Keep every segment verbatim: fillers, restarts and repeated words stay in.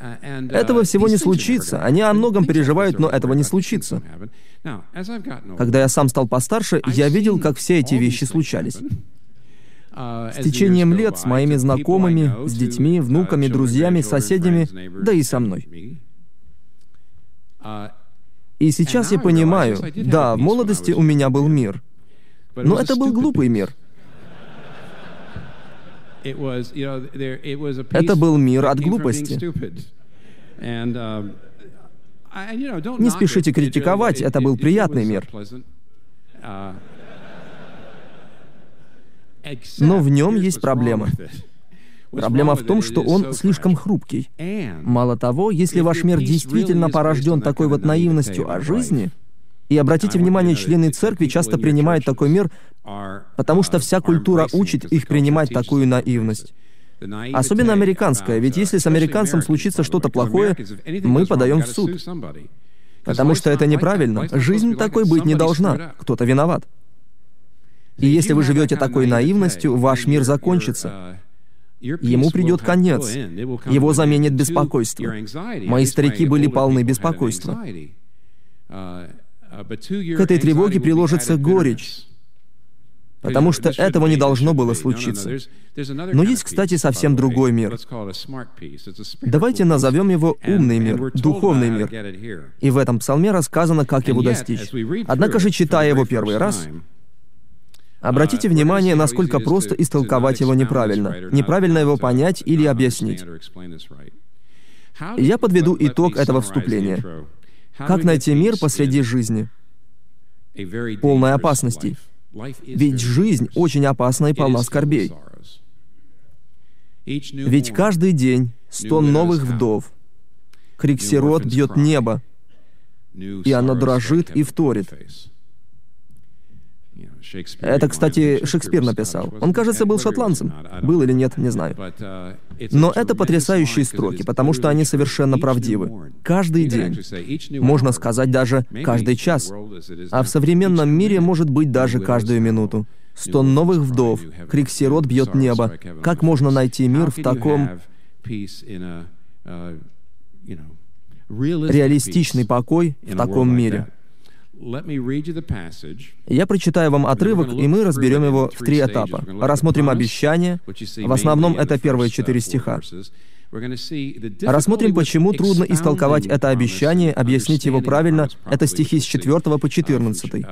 Этого всего не случится. Они о многом переживают, но этого не случится. Когда я сам стал постарше, я видел, как все эти вещи случались. С течением лет с моими знакомыми, с детьми, внуками, друзьями, соседями, да и со мной. И сейчас я понимаю, да, в молодости у меня был мир. Но это был глупый мир. Это был мир от глупости. Не спешите критиковать, это был приятный мир. Но в нем есть проблема. Проблема в том, что он слишком хрупкий. Мало того, если ваш мир действительно порожден такой вот наивностью о жизни, и обратите внимание, члены церкви часто принимают такой мир, потому что вся культура учит их принимать такую наивность. Особенно американская, ведь если с американцем случится что-то плохое, мы подаем в суд. Потому что это неправильно. Жизнь такой быть не должна. Кто-то виноват. И если вы живете такой наивностью, ваш мир закончится. Ему придет конец. Его заменит беспокойство. Мои старики были полны беспокойства. К этой тревоге приложится горечь, потому что этого не должно было случиться. Но есть, кстати, совсем другой мир. Давайте назовем его умный мир, духовный мир. И в этом псалме рассказано, как его достичь. Однако же, читая его первый раз, обратите внимание, насколько просто истолковать его неправильно, неправильно его понять или объяснить. Я подведу итог этого вступления. Как найти мир посреди жизни, полной опасностей? Ведь жизнь очень опасна и полна скорбей. Ведь каждый день стон новых вдов, крик сирот бьет небо, и оно дрожит и вторит. Это, кстати, Шекспир написал. Он, кажется, был шотландцем. Был или нет, не знаю. Но это потрясающие строки, потому что они совершенно правдивы. Каждый день. Можно сказать даже каждый час. А в современном мире может быть даже каждую минуту. Стон новых вдов, крик сирот бьет небо. Как можно найти мир в таком реалистичный покой в таком мире? Я прочитаю вам отрывок, и мы разберем его в три этапа. Рассмотрим обещание. В основном это первые четыре стиха. Рассмотрим, почему трудно истолковать это обещание, объяснить его правильно. Это стихи с четвёртого по четырнадцатый.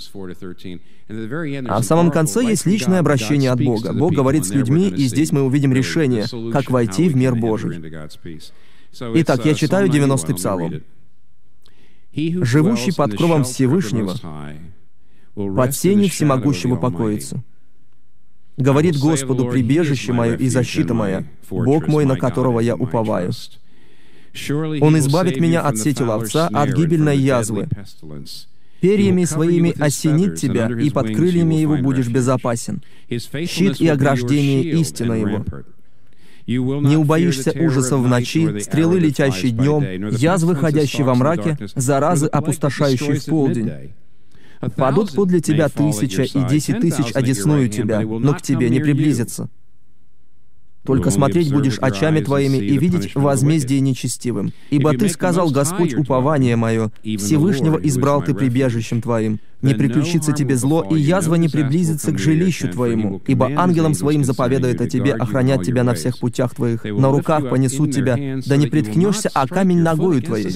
А в самом конце есть личное обращение от Бога. Бог говорит с людьми, и здесь мы увидим решение, как войти в мир Божий. Итак, я читаю девяностый псалом. «Живущий под кровом Всевышнего, под сенью Всемогущего покоится. Говорит Господу, прибежище мое и защита моя, Бог мой, на которого я уповаю. Он избавит меня от сети ловца, от гибельной язвы. Перьями своими осенит тебя, и под крыльями его будешь безопасен. Щит и ограждение истина его. Не убоишься ужасов в ночи, стрелы, летящей днем, язвы, ходящей во мраке, заразы, опустошающей в полдень. Падут подле тебя тысяча и десять тысяч одесную тебя, но к тебе не приблизятся. Только смотреть будешь очами твоими и видеть возмездие нечестивым. Ибо ты сказал, Господь, упование мое, Всевышнего избрал ты прибежищем твоим. Не приключится тебе зло, и язва не приблизится к жилищу твоему. Ибо ангелам своим заповедает о тебе охранять тебя на всех путях твоих. На руках понесут тебя, да не приткнешься, а камень ногою твоею.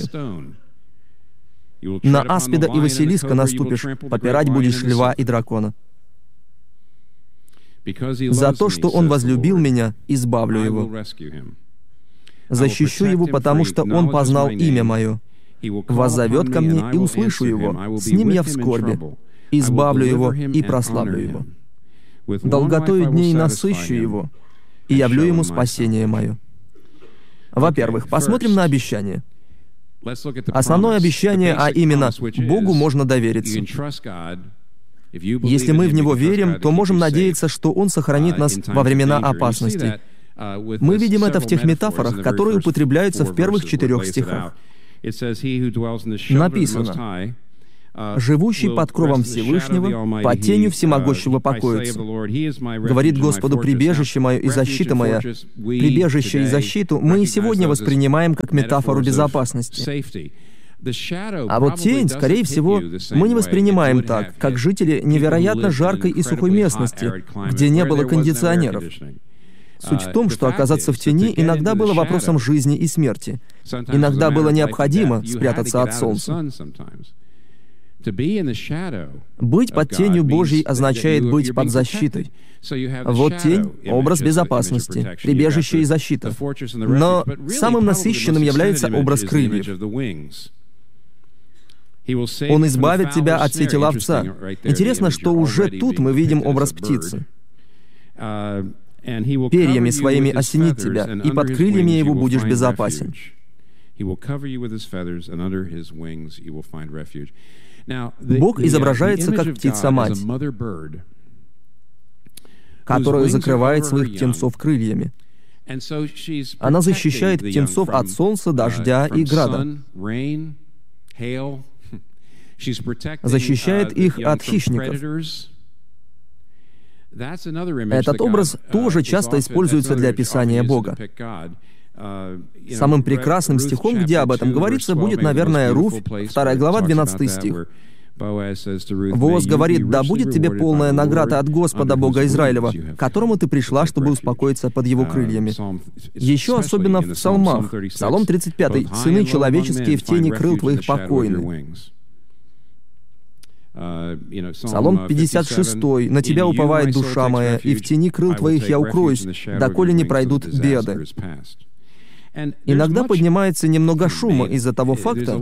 На аспида и василиска наступишь, попирать будешь льва и дракона. За то, что он возлюбил меня, избавлю его. Защищу его, потому что он познал имя мое. Воззовет ко мне, и услышу его. С ним я в скорби. Избавлю его и прославлю его. Долготою дней насыщу его, и явлю ему спасение мое». Во-первых, посмотрим на обещание. Основное обещание, а именно, Богу можно довериться. Если мы в Него верим, то можем надеяться, что Он сохранит нас во времена опасности. Мы видим это в тех метафорах, которые употребляются в первых четырех стихах. Написано: живущий под кровом Всевышнего, под тенью Всемогущего покоится. Говорит Господу прибежище мое и защита моя. Прибежище и защиту мы и сегодня воспринимаем как метафору безопасности. А вот тень, скорее всего, мы не воспринимаем так, как жители невероятно жаркой и сухой местности, где не было кондиционеров. Суть в том, что оказаться в тени иногда было вопросом жизни и смерти. Иногда было необходимо спрятаться от солнца. Быть под тенью Божьей означает быть под защитой. Вот тень — образ безопасности, прибежище и защита. Но самым насыщенным является образ крыльев. Он избавит тебя от сети ловца. Интересно, что уже тут мы видим образ птицы. Перьями своими осенит тебя, и под крыльями его будешь безопасен. Бог изображается как птица-мать, которая закрывает своих птенцов крыльями. Она защищает птенцов от солнца, дождя и града. Защищает их от хищников. Этот образ тоже часто используется для описания Бога. Самым прекрасным стихом, где об этом говорится, будет, наверное, Руфь, вторая глава, двенадцатый стих. Бооз говорит: «Да будет тебе полная награда от Господа, Бога Израилева, к которому ты пришла, чтобы успокоиться под его крыльями». Еще особенно в псалмах. Псалом тридцать пятый. «Сыны человеческие в тени крыл твоих покойны». Псалом пятьдесят шестой. «На тебя уповает душа моя, и в тени крыл твоих я укроюсь, доколе не пройдут беды». Иногда поднимается немного шума из-за того факта,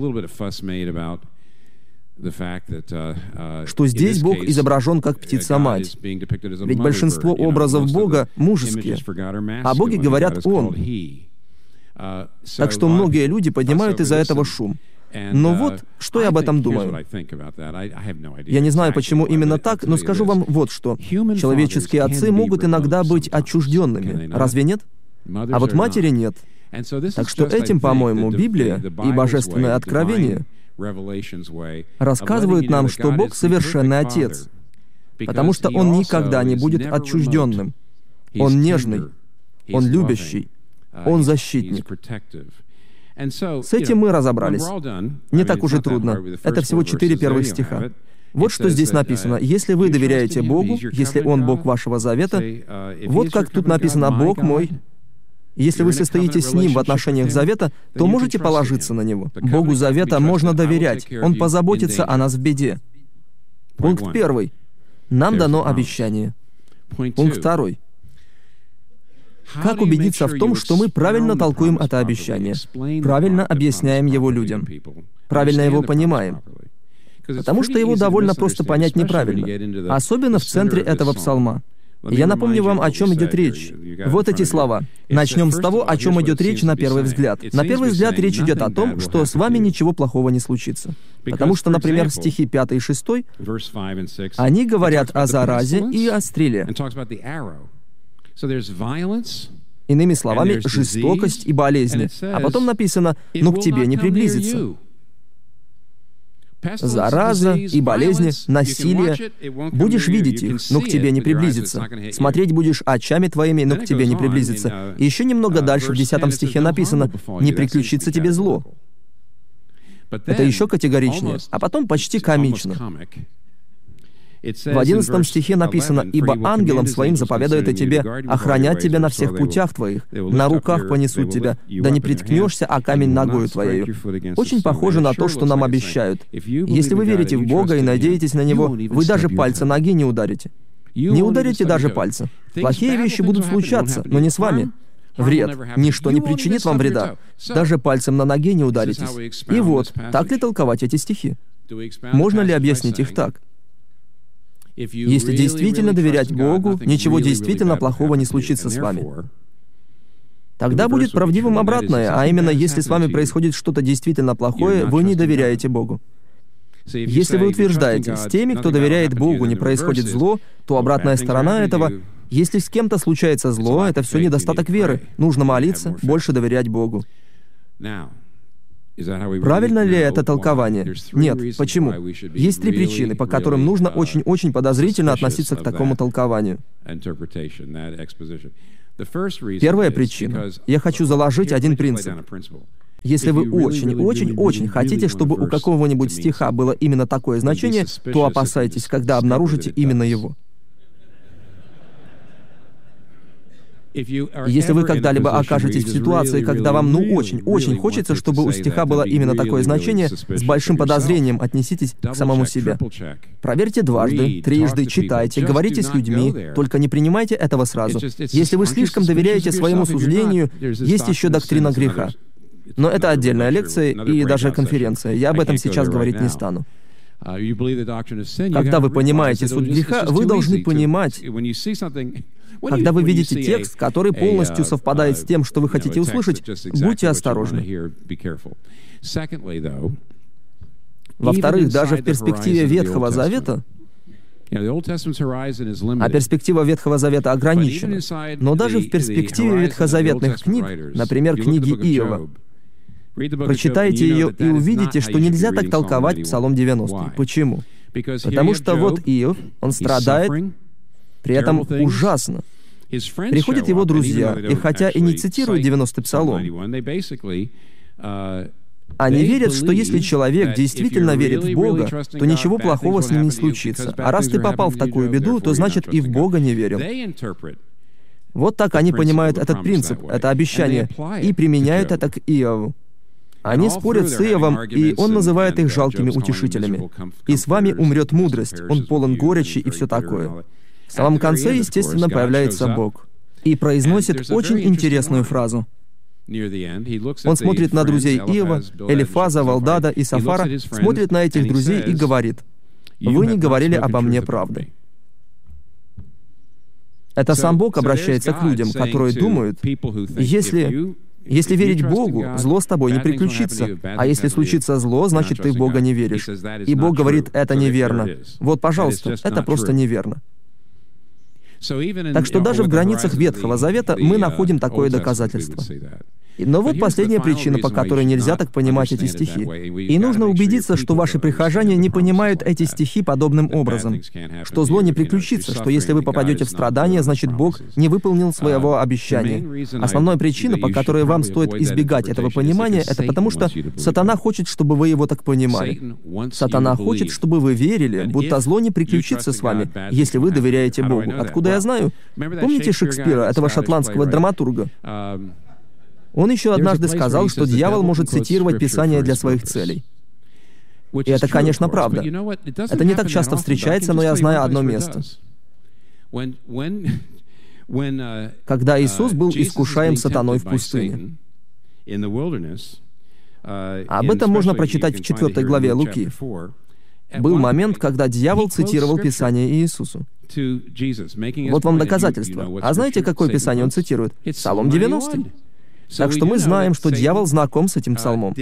что здесь Бог изображен как птица-мать. Ведь большинство образов Бога мужеские. О Боге говорят «Он». Так что многие люди поднимают из-за этого шум. Но вот, что я об этом думаю. Я не знаю, почему именно так, но скажу вам вот что. Человеческие отцы могут иногда быть отчужденными. Разве нет? А вот матери нет. Так что этим, по-моему, Библия и Божественное Откровение рассказывают нам, что Бог совершенный Отец, потому что Он никогда не будет отчужденным. Он нежный, Он любящий, Он защитник. С этим мы разобрались. Не так уж и трудно. Это всего четыре первых стиха. Вот что здесь написано. «Если вы доверяете Богу, если Он Бог вашего завета», вот как тут написано «Бог мой». Если вы состоите с Ним в отношениях завета, то можете положиться на Него. Богу завета можно доверять. Он позаботится о нас в беде. Пункт первый. Нам дано обещание. Пункт второй. Как убедиться в том, что мы правильно толкуем это обещание, правильно объясняем его людям, правильно его понимаем? Потому что его довольно просто понять неправильно, особенно в центре этого псалма. Я напомню вам, о чем идет речь. Вот эти слова. Начнем с того, о чем идет речь на первый взгляд. На первый взгляд речь идет о том, что с вами ничего плохого не случится. Потому что, например, стихи пятый и шестой, они говорят о заразе и о стреле. Иными словами, жестокость и болезни. А потом написано «но к тебе не приблизится». Зараза и болезни, насилие. Будешь видеть их, но к тебе не приблизится. Смотреть будешь очами твоими, но к тебе не приблизится. И еще немного дальше, в десятом стихе написано «не приключится тебе зло». Это еще категоричнее, а потом почти комично. В одиннадцатом стихе написано «Ибо ангелам своим заповедует о тебе охранять тебя на всех путях твоих, на руках понесут тебя, да не приткнешься о камень ногою твоею». Очень похоже на то, что нам обещают. Если вы верите в Бога и надеетесь на Него, вы даже пальца ноги не ударите. Не ударите даже пальца. Плохие вещи будут случаться, но не с вами. Вред. Ничто не причинит вам вреда. Даже пальцем на ноге не ударитесь. И вот, так ли толковать эти стихи? Можно ли объяснить их так? Если действительно доверять Богу, ничего действительно плохого не случится с вами. Тогда будет правдивым обратное, а именно, если с вами происходит что-то действительно плохое, вы не доверяете Богу. Если вы утверждаете, с теми, кто доверяет Богу, не происходит зло, то обратная сторона этого, если с кем-то случается зло, это все недостаток веры. Нужно молиться, больше доверять Богу. Правильно ли это толкование? Нет. Почему? Есть три причины, по которым нужно очень-очень подозрительно относиться к такому толкованию. Первая причина. Я хочу заложить один принцип. Если вы очень-очень-очень хотите, чтобы у какого-нибудь стиха было именно такое значение, то опасайтесь, когда обнаружите именно его. Если вы когда-либо окажетесь в ситуации, когда вам ну очень-очень хочется, чтобы у стиха было именно такое значение, с большим подозрением отнеситесь к самому себе. Проверьте дважды, трижды, читайте, говорите с людьми, только не принимайте этого сразу. Если вы слишком доверяете своему суждению, есть еще доктрина греха. Но это отдельная лекция и даже конференция. Я об этом сейчас говорить не стану. Когда вы понимаете суть греха, вы должны понимать, когда вы видите текст, который полностью совпадает с тем, что вы хотите услышать, будьте осторожны. Во-вторых, даже в перспективе Ветхого Завета, а перспектива Ветхого Завета ограничена, но даже в перспективе ветхозаветных книг, например, книги Иова, прочитайте ее и увидите, что нельзя так толковать Псалом девяностый. Почему? Потому что вот Иов, он страдает, при этом ужасно. Приходят его друзья, и хотя и не цитируют девяностый Псалом, они верят, что если человек действительно верит в Бога, то ничего плохого с ним не случится. А раз ты попал в такую беду, то значит и в Бога не верил. Вот так они понимают этот принцип, это обещание, и применяют это к Иову. Они спорят с Иовом, и он называет их жалкими утешителями. «И с вами умрет мудрость, он полон горечи и все такое». В самом конце, естественно, появляется Бог и произносит очень интересную фразу. Он смотрит на друзей Иова, Элифаза, Валдада и Сафара, смотрит на этих друзей и говорит: «Вы не говорили обо мне правды». Это сам Бог обращается к людям, которые думают, если... Если верить Богу, зло с тобой не приключится, а если случится зло, значит, ты в Бога не веришь. И Бог говорит, это неверно. Вот, пожалуйста, это просто неверно. Так что даже в границах Ветхого Завета мы находим такое доказательство. Но вот последняя причина, по которой нельзя так понимать эти стихи. И нужно убедиться, что ваши прихожане не понимают эти стихи подобным образом, что зло не приключится, что если вы попадете в страдания, значит, Бог не выполнил своего обещания. Основная причина, по которой вам стоит избегать этого понимания, это потому что сатана хочет, чтобы вы его так понимали. Сатана хочет, чтобы вы верили, будто зло не приключится с вами, если вы доверяете Богу. Откуда я знаю? Помните Шекспира, этого шотландского драматурга? Он еще однажды сказал, что дьявол может цитировать Писание для своих целей. И это, конечно, правда. Это не так часто встречается, но я знаю одно место. Когда Иисус был искушаем сатаной в пустыне. Об этом можно прочитать в четвёртой главе Луки. Был момент, когда дьявол цитировал Писание Иисусу. Вот вам доказательство. А знаете, какое Писание он цитирует? Псалом девяностый. Так что мы знаем, что дьявол знаком с этим псалмом.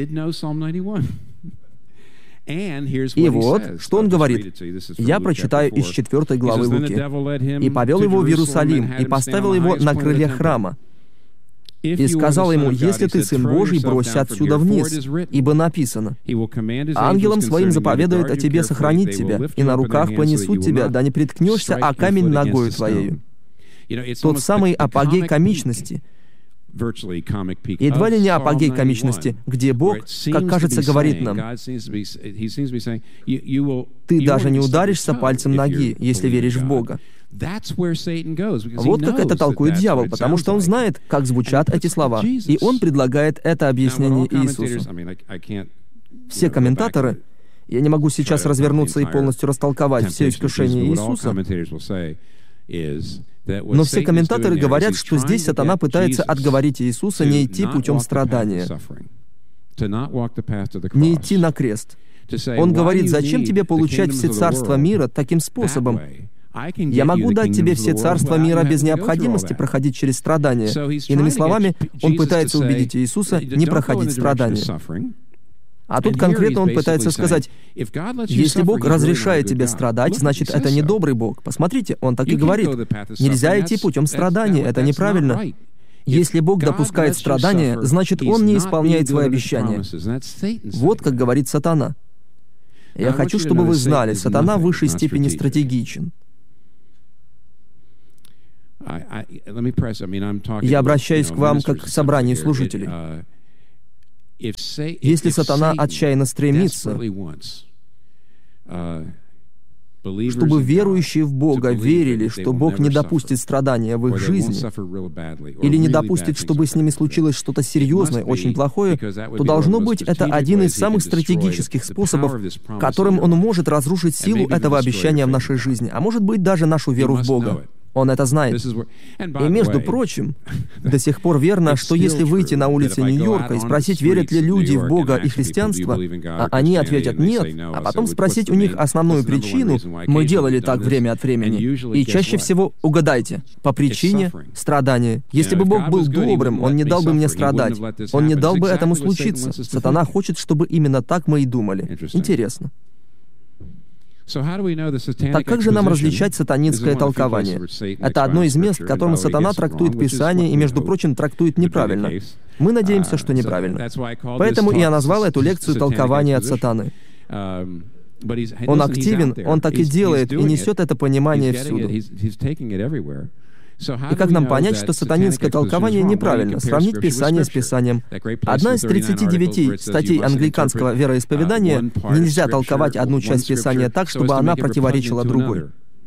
И вот, что он говорит. Я прочитаю из четвёртой главы Луки. «И повел его в Иерусалим, и поставил его на крыле храма. И сказал ему, если ты Сын Божий, бросься отсюда вниз, ибо написано, ангелам своим заповедует о тебе сохранить тебя, и на руках понесут тебя, да не приткнешься, а камень ногою твоею». Тот самый апогей комичности. Едва ли не апогей комичности, где Бог, как кажется, говорит нам: «Ты даже не ударишься пальцем ноги, если веришь в Бога». Вот как это толкует дьявол, потому что он знает, как звучат эти слова, и он предлагает это объяснение Иисусу. Все комментаторы, я не могу сейчас развернуться и полностью растолковать все искушения Иисуса, но все комментаторы говорят, что здесь сатана пытается отговорить Иисуса не идти путем страдания, не идти на крест. Он говорит, зачем тебе получать все царства мира таким способом? Я могу дать тебе все царства мира без необходимости проходить через страдания. Иными словами, он пытается убедить Иисуса не проходить страдания. А тут конкретно он пытается сказать, если Бог разрешает тебе страдать, значит, это не добрый Бог. Посмотрите, он так и говорит. Нельзя идти путем страданий, это неправильно. Если Бог допускает страдания, значит, Он не исполняет свои обещания. Вот как говорит сатана. Я хочу, чтобы вы знали, сатана в высшей степени стратегичен. Я обращаюсь к вам как к собранию служителей. Если сатана отчаянно стремится, чтобы верующие в Бога верили, что Бог не допустит страдания в их жизни, или не допустит, чтобы с ними случилось что-то серьезное, очень плохое, то должно быть это один из самых стратегических способов, которым Он может разрушить силу этого обещания в нашей жизни, а может быть даже нашу веру в Бога. Он это знает. И, между прочим, до сих пор верно, что если выйти на улицы Нью-Йорка и спросить, верят ли люди в Бога и христианство, а они ответят «нет», а потом спросить у них основную причину, мы делали так время от времени. И чаще всего, угадайте, по причине страдания. Если бы Бог был добрым, Он не дал бы мне страдать. Он не дал бы этому случиться. Сатана хочет, чтобы именно так мы и думали. Интересно. Так как же нам различать сатанинское толкование? Это одно из мест, в котором сатана трактует Писание и, между прочим, трактует неправильно. Мы надеемся, что неправильно. Поэтому я назвал эту лекцию «Толкование от сатаны». Он активен, он так и делает, и несет это понимание всюду. И как нам понять, что сатанинское толкование неправильно? Сравнить Писание с Писанием. Одна из тридцати девяти статей англиканского вероисповедания — нельзя толковать одну часть Писания так, чтобы она противоречила другой.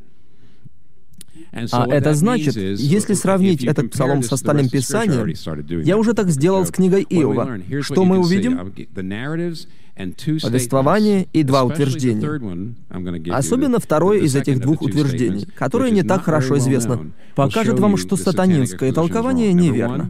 А это значит, если сравнить этот псалом с остальным Писанием, я уже так сделал с книгой Иова, что мы увидим? Повествование и два утверждения. Особенно второе из этих двух утверждений, которое не так хорошо известно, покажет вам, что сатанинское толкование неверно.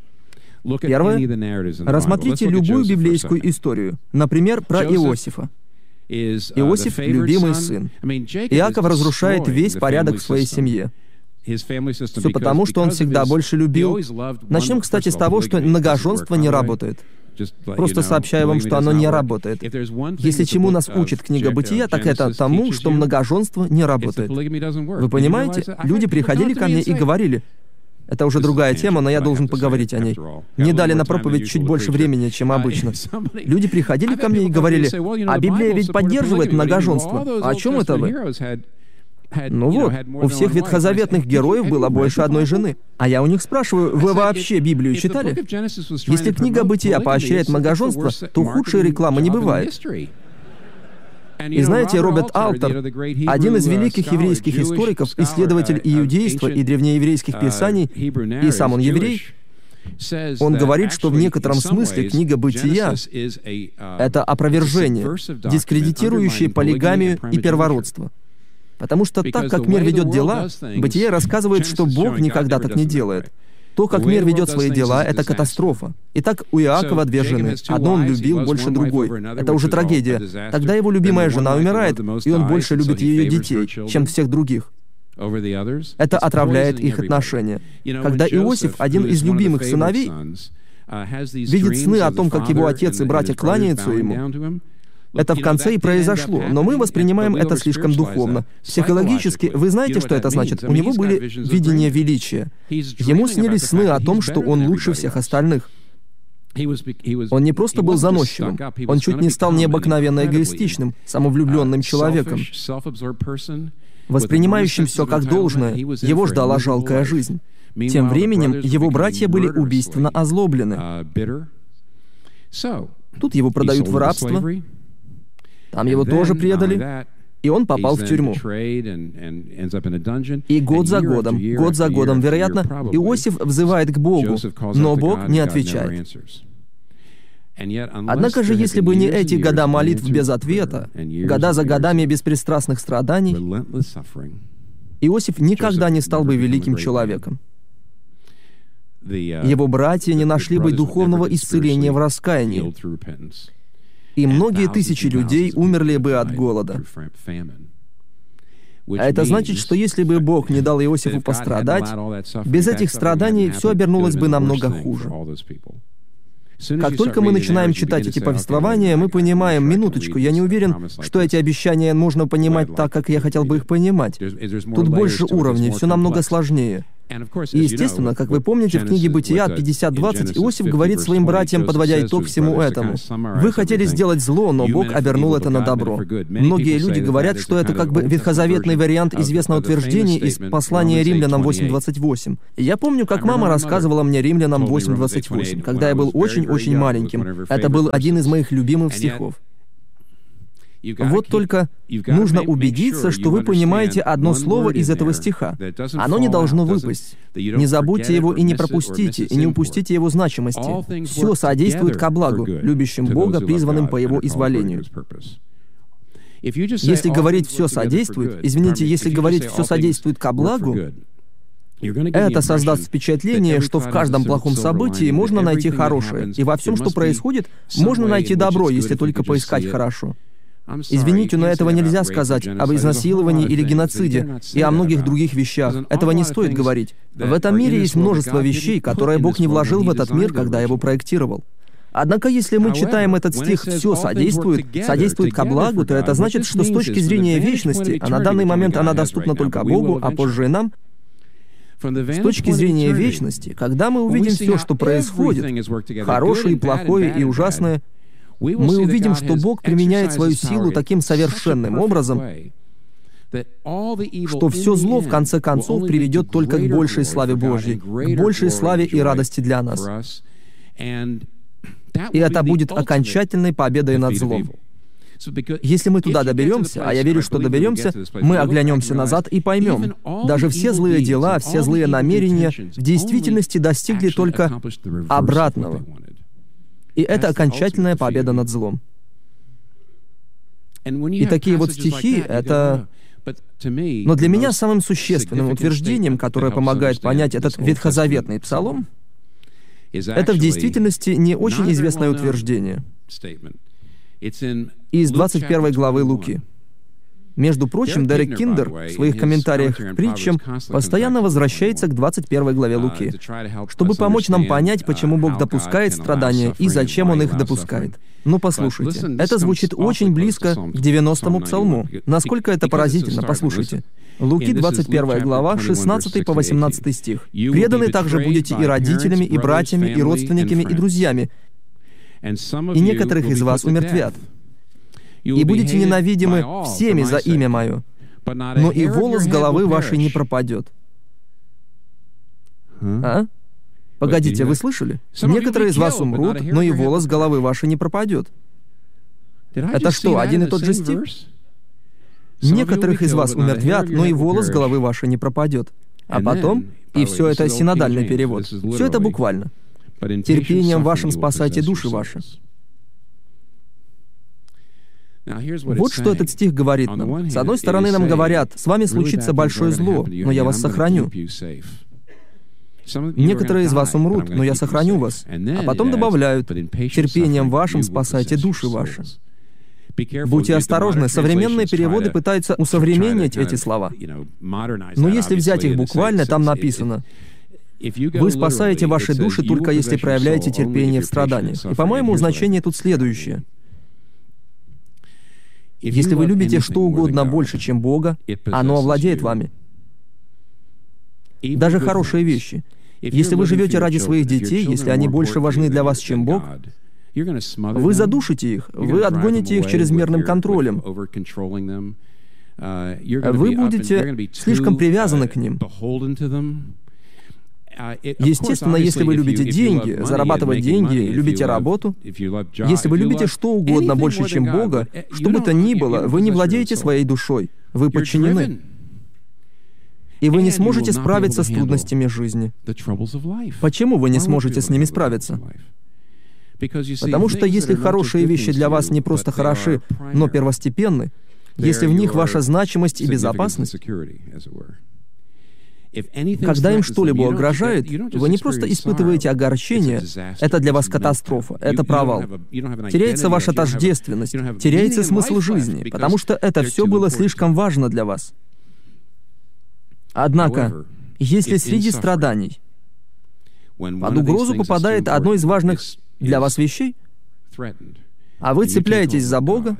Первое. Рассмотрите любую библейскую историю, например, про Иосифа. Иосиф — любимый сын. Иаков разрушает весь порядок в своей семье. Все потому, что он всегда больше любил. Начнем, кстати, с того, что многоженство не работает. Просто сообщаю вам, что оно не работает. Если чему нас учит книга Бытия, так это тому, что многоженство не работает. Вы понимаете? Люди приходили ко мне и говорили, это уже другая тема, но я должен поговорить о ней. Мне дали на проповедь чуть больше времени, чем обычно. Люди приходили ко мне и говорили, а Библия ведь поддерживает многоженство. О чем это вы? Ну вот, у всех ветхозаветных героев было больше одной жены. А я у них спрашиваю, вы вообще Библию читали? Если книга Бытия поощряет многоженство, то худшей рекламы не бывает. И знаете, Роберт Алтер, один из великих еврейских историков, исследователь иудейства и древнееврейских писаний, и сам он еврей, он говорит, что в некотором смысле книга Бытия — это опровержение, дискредитирующее полигамию и первородство. Потому что так, как мир ведет дела, Бытие рассказывает, что Бог никогда так не делает. То, как мир ведет свои дела, — это катастрофа. Итак, у Иакова две жены. Одну он любил больше другой. Это уже трагедия. Тогда его любимая жена умирает, и он больше любит ее детей, чем всех других. Это отравляет их отношения. Когда Иосиф, один из любимых сыновей, видит сны о том, как его отец и братья кланяются ему, это в конце и произошло, но мы воспринимаем это слишком духовно. Психологически, вы знаете, что это значит? У него были видения величия. Ему снились сны о том, что он лучше всех остальных. Он не просто был заносчивым, он чуть не стал необыкновенно эгоистичным, самовлюбленным человеком, воспринимающим все как должное. Его ждала жалкая жизнь. Тем временем его братья были убийственно озлоблены. Тут его продают в рабство. Там его тоже предали, и он попал в тюрьму. И год за годом, год за годом, вероятно, Иосиф взывает к Богу, но Бог не отвечает. Однако же, если бы не эти года молитв без ответа, года за годами беспристрастных страданий, Иосиф никогда не стал бы великим человеком. Его братья не нашли бы духовного исцеления в раскаянии, и многие тысячи людей умерли бы от голода. А это значит, что если бы Бог не дал Иосифу пострадать, без этих страданий все обернулось бы намного хуже. Как только мы начинаем читать эти повествования, мы понимаем, минуточку, я не уверен, что эти обещания можно понимать так, как я хотел бы их понимать. Тут больше уровней, все намного сложнее. И, естественно, как вы помните, в книге «Бытия» пятьдесят двадцать Иосиф говорит своим братьям, подводя итог всему этому: «Вы хотели сделать зло, но Бог обернул это на добро». Многие люди говорят, что это как бы ветхозаветный вариант известного утверждения из послания Римлянам восемь двадцать восемь. Я помню, как мама рассказывала мне Римлянам восемь двадцать восемь, когда я был очень-очень маленьким. Это был один из моих любимых стихов. Вот только нужно убедиться, что вы понимаете одно слово из этого стиха. Оно не должно выпасть. Не забудьте его и не пропустите, и не упустите его значимости. Все содействует ко благу, любящим Бога, призванным по Его изволению. Если говорить «все содействует», извините, если говорить «все содействует ко благу», это создаст впечатление, что в каждом плохом событии можно найти хорошее, и во всем, что происходит, можно найти добро, если только поискать хорошо. Извините, но этого нельзя сказать об изнасиловании или геноциде и о многих других вещах. Этого не стоит говорить. В этом мире есть множество вещей, которые Бог не вложил в этот мир, когда его проектировал. Однако, если мы читаем этот стих «все содействует», «содействует ко благу», то это значит, что с точки зрения вечности, а на данный момент она доступна только Богу, а позже и нам, с точки зрения вечности, когда мы увидим все, что происходит, хорошее и плохое и ужасное, мы увидим, что Бог применяет свою силу таким совершенным образом, что все зло, в конце концов, приведет только к большей славе Божьей, к большей славе и радости для нас. И это будет окончательной победой над злом. Если мы туда доберемся, а я верю, что доберемся, мы оглянемся назад и поймем, даже все злые дела, все злые намерения в действительности достигли только обратного. И это окончательная победа над злом. И такие вот стихи — это... Но для меня самым существенным утверждением, которое помогает понять этот ветхозаветный псалом, это в действительности не очень известное утверждение. Из двадцать первой главы Луки. Между прочим, Дерек Киндер в своих комментариях к притчам постоянно возвращается к двадцать первой главе Луки, чтобы помочь нам понять, почему Бог допускает страдания и зачем Он их допускает. Но послушайте, это звучит очень близко к девяностому псалму. Насколько это поразительно, послушайте. Луки, двадцать первая глава, шестнадцатый по восемнадцатый стих. «Преданы также будете и родителями, и братьями, и родственниками, и друзьями, и некоторых из вас умертвят. И будете ненавидимы всеми за имя Мое, но и волос головы вашей не пропадет». А? Погодите, вы слышали? Некоторые из вас умрут, но и волос головы вашей не пропадет. Это что, один и тот же стих? Некоторых из вас умертвят, но и волос головы вашей не пропадет. А потом, и все это синодальный перевод, все это буквально. Терпением вашим спасайте души ваши. Вот что этот стих говорит нам. С одной стороны, нам говорят: «С вами случится большое зло, но я вас сохраню». Некоторые из вас умрут, но я сохраню вас. А потом добавляют: «Терпением вашим спасайте души ваши». Будьте осторожны, современные переводы пытаются усовременнить эти слова. Но если взять их буквально, там написано: «Вы спасаете ваши души только если проявляете терпение в страданиях». И, по-моему, значение тут следующее. Если вы любите что угодно больше, чем Бога, оно овладеет вами. Даже хорошие вещи. Если вы живете ради своих детей, если они больше важны для вас, чем Бог, вы задушите их, вы отгоните их чрезмерным контролем. Вы будете слишком привязаны к ним. Естественно, если вы любите деньги, зарабатывать деньги, любите работу, если вы любите что угодно больше, чем Бога, что бы то ни было, вы не владеете своей душой, вы подчинены. И вы не сможете справиться с трудностями жизни. Почему вы не сможете с ними справиться? Потому что если хорошие вещи для вас не просто хороши, но первостепенны, если в них ваша значимость и безопасность, когда им что-либо угрожает, вы не просто испытываете огорчение, это для вас катастрофа, это провал. Теряется ваша тождественность, теряется смысл жизни, потому что это все было слишком важно для вас. Однако, если среди страданий под угрозу попадает одно из важных для вас вещей, а вы цепляетесь за Бога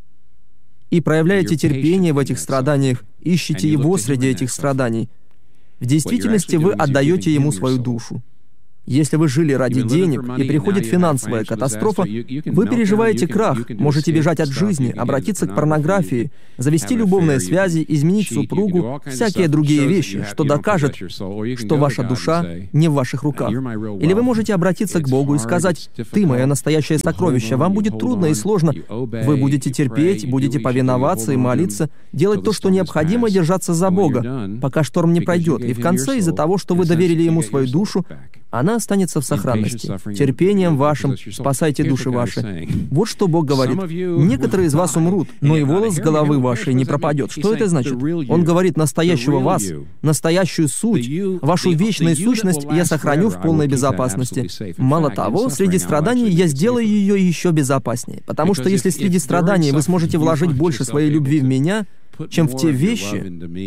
и проявляете терпение в этих страданиях, ищете Его среди этих страданий, В действительности вы отдаете ему свою душу. Если вы жили ради денег, и приходит финансовая катастрофа, вы переживаете крах, можете бежать от жизни, обратиться к порнографии, завести любовные связи, изменить супругу, всякие другие вещи, что докажет, что ваша душа не в ваших руках. Или вы можете обратиться к Богу и сказать: «Ты мое настоящее сокровище, вам будет трудно и сложно, вы будете терпеть, будете повиноваться и молиться, делать то, что необходимо, и держаться за Бога, пока шторм не пройдет, и в конце, из-за того, что вы доверили Ему свою душу, она останется в сохранности. Терпением вашим спасайте души ваши». Вот что Бог говорит. Некоторые из вас умрут, но и волос с головы вашей не пропадет. Что это значит? Он говорит: настоящего вас, настоящую суть, вашу вечную сущность я сохраню в полной безопасности. Мало того, среди страданий я сделаю ее еще безопаснее. Потому что если среди страданий вы сможете вложить больше своей любви в меня, чем в те вещи,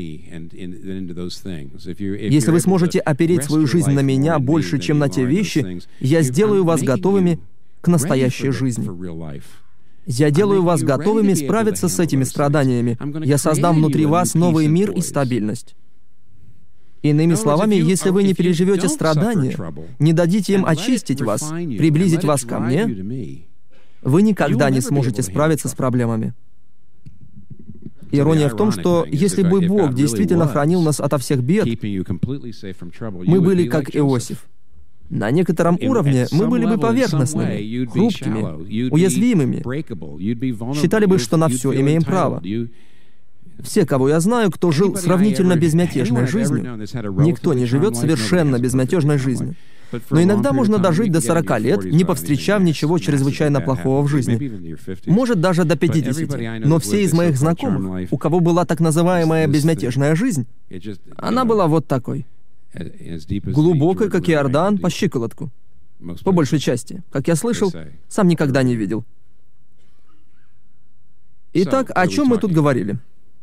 если вы сможете опереть свою жизнь на меня больше, чем на те вещи, я сделаю вас готовыми к настоящей жизни. Я делаю вас готовыми справиться с этими страданиями. Я создам внутри вас новый мир и стабильность. Иными словами, если вы не переживете страдания, не дадите им очистить вас, приблизить вас ко мне, вы никогда не сможете справиться с проблемами. Ирония в том, что если бы Бог действительно хранил нас ото всех бед, мы были как Иосиф. На некотором уровне мы были бы поверхностными, хрупкими, уязвимыми, считали бы, что на все имеем право. Все, кого я знаю, кто жил сравнительно безмятежной жизнью, никто не живет совершенно безмятежной жизнью. Но иногда можно дожить до сорока лет, не повстречав ничего чрезвычайно плохого в жизни. Может, даже до пятидесяти. Но все из моих знакомых, у кого была так называемая безмятежная жизнь, она была вот такой. Глубокой, как Иордан, по щиколотку. По большей части. Как я слышал, сам никогда не видел. Итак, о чем мы тут говорили?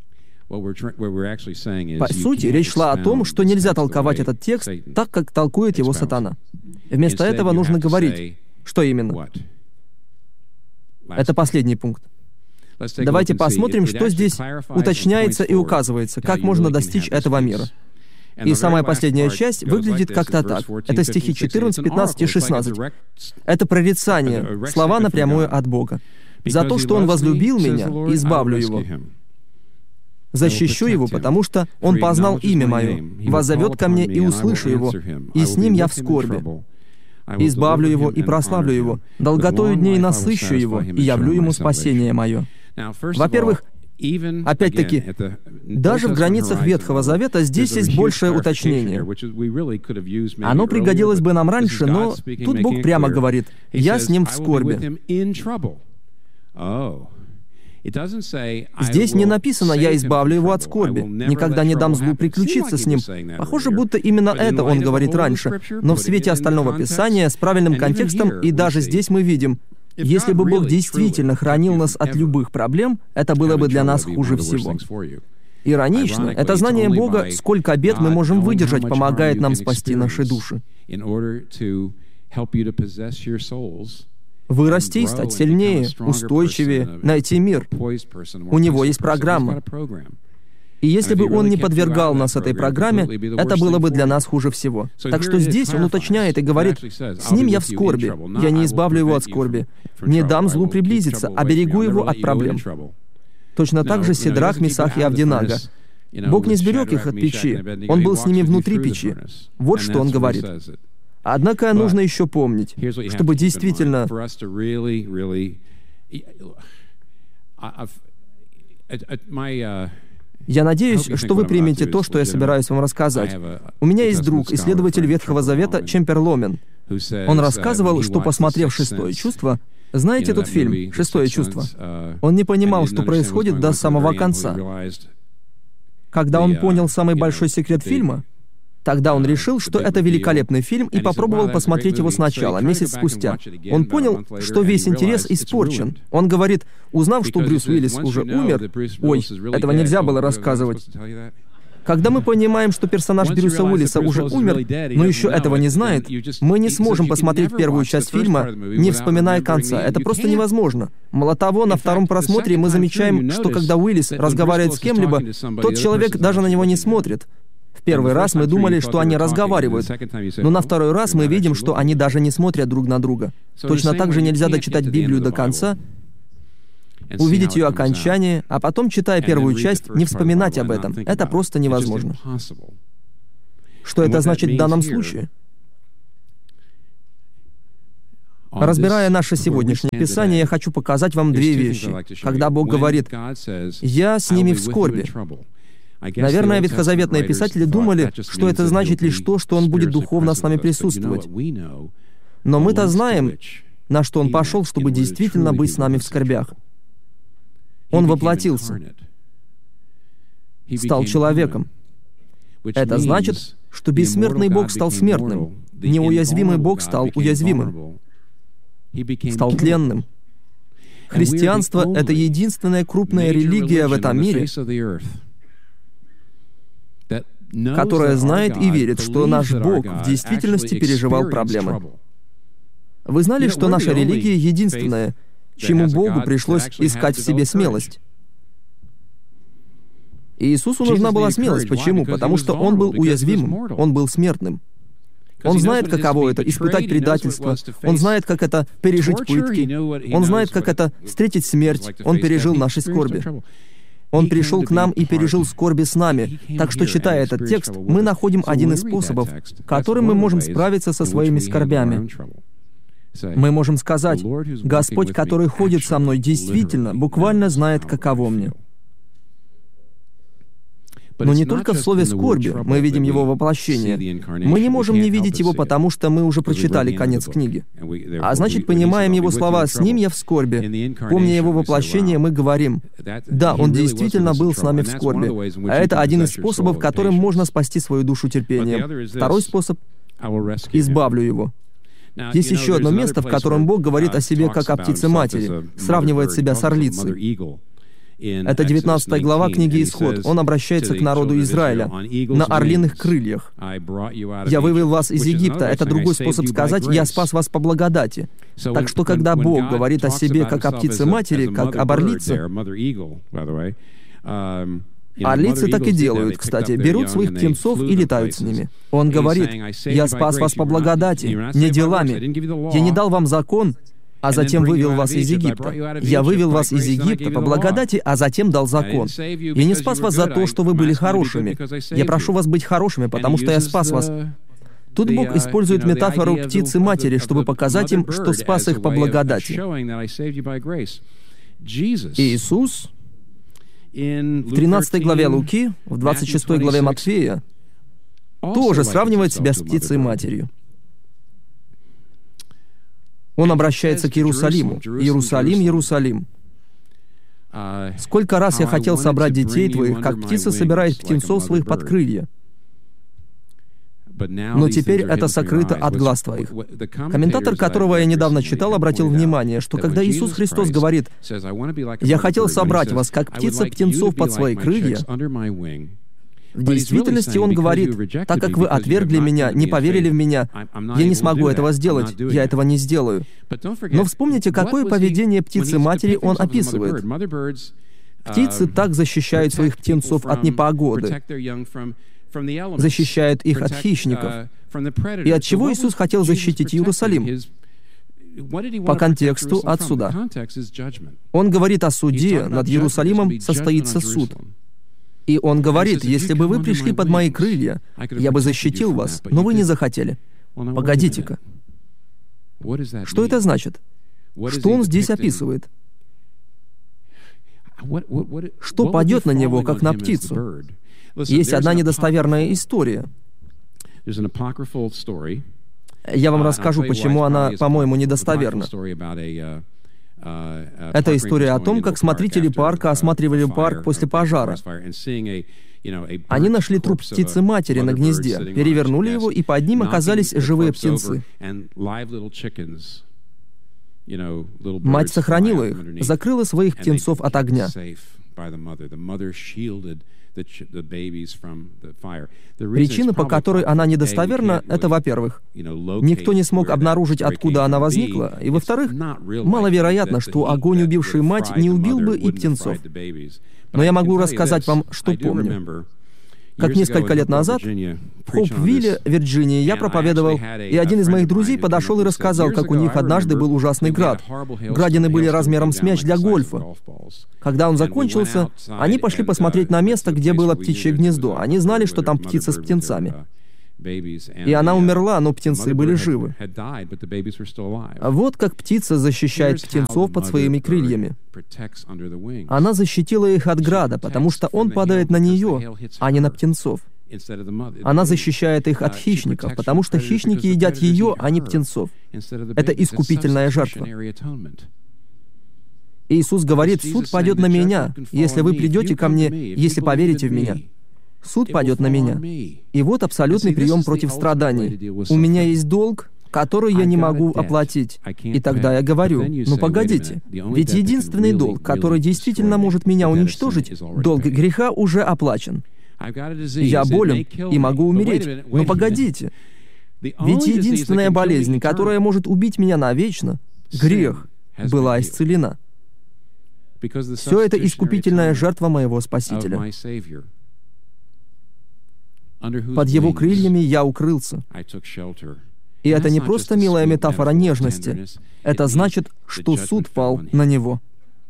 По сути, речь шла о том, что нельзя толковать этот текст так, как толкует его сатана. Вместо этого нужно говорить, что именно. Это последний пункт. Давайте посмотрим, что здесь уточняется и указывается, как можно достичь этого мира. И самая последняя часть выглядит как-то так. Это стихи четырнадцать, пятнадцать и шестнадцать. Это прорицание, слова напрямую от Бога. «За то, что Он возлюбил меня, избавлю Его. Защищу его, потому что он познал имя мое, воззовет ко мне и услышу его, и с ним я в скорби. Избавлю его и прославлю его, долготою дней насыщу его, и явлю ему спасение мое». Во-первых, опять-таки, даже в границах Ветхого Завета здесь есть большее уточнение. Оно пригодилось бы нам раньше, но тут Бог прямо говорит: «Я с ним в скорби». Здесь не написано «я избавлю его от скорби», «никогда не дам злу приключиться с ним». Похоже, будто именно это он говорит раньше. Но в свете остального Писания, с правильным контекстом, и даже здесь мы видим, если бы Бог действительно хранил нас от любых проблем, это было бы для нас хуже всего. Иронично, это знание Бога, сколько бед мы можем выдержать, помогает нам спасти наши души. Вырасти, стать сильнее, устойчивее, найти мир. У него есть программа. И если бы он не подвергал нас этой программе, это было бы для нас хуже всего. Так что здесь он уточняет и говорит: «С ним я в скорби, я не избавлю его от скорби, не дам злу приблизиться, оберегу его от проблем». Точно так же Сидрах, Месах и Авдинага. Бог не сберег их от печи, Он был с ними внутри печи. Вот что Он говорит. Однако нужно еще помнить, чтобы действительно... Я надеюсь, что вы примете то, что я собираюсь вам рассказать. У меня есть друг, исследователь Ветхого Завета Чемпер Ломен. Он рассказывал, что, посмотрев «Шестое чувство», знаете тот фильм «Шестое чувство»? Он не понимал, что происходит до самого конца. Когда он понял самый большой секрет фильма, тогда он решил, что это великолепный фильм, и попробовал посмотреть его сначала, месяц спустя. Он понял, что весь интерес испорчен. Он говорит, узнав, что Брюс Уиллис уже умер, ой, этого нельзя было рассказывать. Когда мы понимаем, что персонаж Брюса Уиллиса уже умер, но еще этого не знает, мы не сможем посмотреть первую часть фильма, не вспоминая конца. Это просто невозможно. Мало того, на втором просмотре мы замечаем, что когда Уиллис разговаривает с кем-либо, тот человек даже на него не смотрит. В первый раз мы думали, что они разговаривают, но на второй раз мы видим, что они даже не смотрят друг на друга. Точно так же нельзя дочитать Библию до конца, увидеть ее окончание, а потом, читая первую часть, не вспоминать об этом. Это просто невозможно. Что это значит в данном случае? Разбирая наше сегодняшнее Писание, я хочу показать вам две вещи. Когда Бог говорит: «Я с ними в скорби». Наверное, ветхозаветные писатели думали, что это значит лишь то, что Он будет духовно с нами присутствовать. Но мы-то знаем, на что Он пошел, чтобы действительно быть с нами в скорбях. Он воплотился, стал человеком. Это значит, что бессмертный Бог стал смертным, неуязвимый Бог стал уязвимым, стал тленным. Христианство — это единственная крупная религия в этом мире, которая знает и верит, что наш Бог в действительности переживал проблемы. Вы знали, что наша религия единственная, чему Богу пришлось искать в себе смелость? Иисусу нужна была смелость. Почему? Потому что Он был уязвимым, Он был смертным. Он знает, каково это — испытать предательство. Он знает, как это — пережить пытки. Он знает, как это — встретить смерть. Он пережил наши скорби. Он пришел к нам и пережил скорби с нами. Так что, читая этот текст, мы находим один из способов, которым мы можем справиться со своими скорбями. Мы можем сказать: «Господь, который ходит со мной, действительно, буквально знает, каково мне». Но не только в слове «скорби» мы видим его воплощение. Мы не можем не видеть его, потому что мы уже прочитали конец книги. А значит, понимаем его слова «с ним я в скорби». Помня его воплощение, мы говорим: «Да, он действительно был с нами в скорби». А это один из способов, которым можно спасти свою душу терпением. Второй способ — «избавлю его». Есть еще одно место, в котором Бог говорит о себе как о птице-матери, сравнивает себя с орлицей. Это девятнадцатая глава книги «Исход». Он обращается к народу Израиля на орлиных крыльях. «Я вывел вас из Египта». Это другой способ сказать: «Я спас вас по благодати». Так что, когда Бог говорит о себе как о птице-матери, как об орлице, орлицы так и делают, кстати, берут своих птенцов и летают с ними. Он говорит: «Я спас вас по благодати, не делами. Я не дал вам закон, а затем вывел вас из Египта. Я вывел вас из Египта по благодати, а затем дал закон. Я не спас вас за то, что вы были хорошими. Я прошу вас быть хорошими, потому что я спас вас». Тут Бог использует метафору птицы-матери, чтобы показать им, что спас их по благодати. Иисус в тринадцатой главе Луки, в двадцать шестой главе Матфея тоже сравнивает себя с птицей-матерью. Он обращается к Иерусалиму. «Иерусалим, Иерусалим, сколько раз я хотел собрать детей твоих, как птица собирает птенцов своих под крылья, но теперь это сокрыто от глаз твоих». Комментатор, которого я недавно читал, обратил внимание, что когда Иисус Христос говорит: «Я хотел собрать вас, как птица птенцов под свои крылья», в действительности Он говорит: «Так как вы отвергли Меня, не поверили в Меня, я не смогу этого сделать, я этого не сделаю». Но вспомните, какое поведение птицы-матери Он описывает. Птицы так защищают своих птенцов от непогоды, защищают их от хищников. И от чего Иисус хотел защитить Иерусалим? По контексту — от суда. Он говорит о суде, над Иерусалимом состоится суд. И Он говорит: «Если бы вы пришли под мои крылья, я бы защитил вас, но вы не захотели». Погодите-ка. Что это значит? Что Он здесь описывает? Что падет на Него, как на птицу? Есть одна недостоверная история. Я вам расскажу, почему она, по-моему, недостоверна. Это история о том, как смотрители парка осматривали парк после пожара. Они нашли труп птицы-матери на гнезде, перевернули его, и под ним оказались живые птенцы. Мать сохранила их, закрыла своих птенцов от огня. Причина, по которой она недостоверна, это, во-первых, никто не смог обнаружить, откуда она возникла, и, во-вторых, маловероятно, что огонь, убивший мать, не убил бы и птенцов. Но я могу рассказать вам, что помню. Как несколько лет назад в Хоупвилле, Вирджинии, я проповедовал, и один из моих друзей подошел и рассказал, как у них однажды был ужасный град. Градины были размером с мяч для гольфа. Когда он закончился, они пошли посмотреть на место, где было птичье гнездо. Они знали, что там птица с птенцами. И она умерла, но птенцы были живы. Вот как птица защищает птенцов под своими крыльями. Она защитила их от града, потому что он падает на нее, а не на птенцов. Она защищает их от хищников, потому что хищники едят ее, а не птенцов. Это искупительная жертва. Иисус говорит: «Суд падет на меня, если вы придете ко мне, если поверите в меня». Суд падет на меня. И вот абсолютный прием против страданий. У меня есть долг, который я не могу оплатить. И тогда я говорю: ну погодите, ведь единственный долг, который действительно может меня уничтожить, долг греха, уже оплачен. Я болен и могу умереть. Ну погодите, ведь единственная болезнь, которая может убить меня навечно, грех, была исцелена. Все это искупительная жертва моего Спасителя. Под Его крыльями я укрылся. И это не просто милая метафора нежности. Это значит, что суд пал на Него.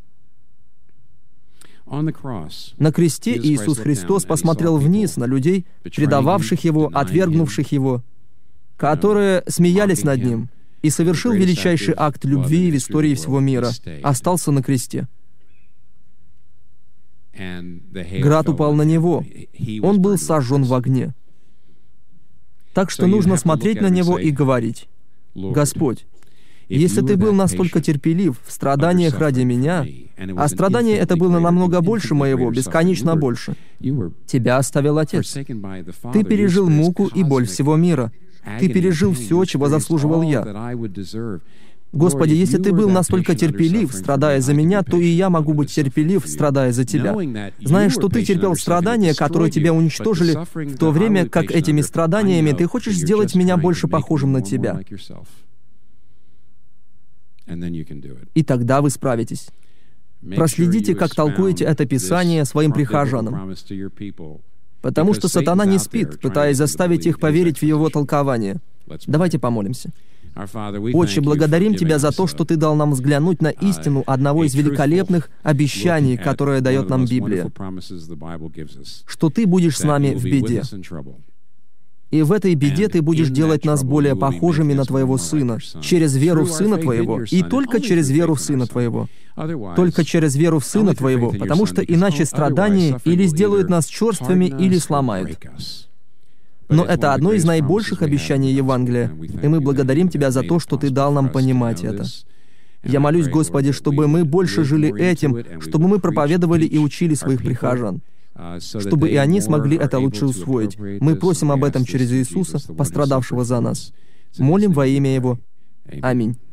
На кресте Иисус Христос посмотрел вниз на людей, предававших Его, отвергнувших Его, которые смеялись над Ним, и совершил величайший акт любви в истории всего мира. Остался на кресте. Град упал на Него. Он был сожжен в огне. Так что нужно смотреть на Него и говорить: «Господь, если Ты был настолько терпелив в страданиях ради меня, а страдание это было намного больше моего, бесконечно больше, Тебя оставил Отец. Ты пережил муку и боль всего мира. Ты пережил все, чего заслуживал я. Господи, если Ты был настолько терпелив, страдая за меня, то и я могу быть терпелив, страдая за Тебя. Зная, что Ты терпел страдания, которые Тебя уничтожили, в то время как этими страданиями Ты хочешь сделать меня больше похожим на Тебя. И тогда вы справитесь. Проследите, как толкуете это Писание своим прихожанам. Потому что сатана не спит, пытаясь заставить их поверить в его толкование. Давайте помолимся. Отче, благодарим Тебя за то, что Ты дал нам взглянуть на истину одного из великолепных обещаний, которое дает нам Библия, что Ты будешь с нами в беде. И в этой беде Ты будешь делать нас более похожими на Твоего Сына, через веру в Сына Твоего, и только через веру в Сына Твоего. Только через веру в Сына Твоего, потому что иначе страдания или сделают нас черствыми, или сломают. Но это одно из наибольших обещаний Евангелия, и мы благодарим Тебя за то, что Ты дал нам понимать это. Я молюсь, Господи, чтобы мы больше жили этим, чтобы мы проповедовали и учили своих прихожан, чтобы и они смогли это лучше усвоить. Мы просим об этом через Иисуса, пострадавшего за нас. Молим во имя Его. Аминь.